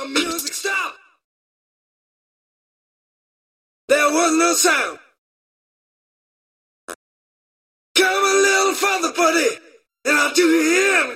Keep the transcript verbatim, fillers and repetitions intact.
the music stopped. There was no sound. Come a little further, buddy, and I'll do you in.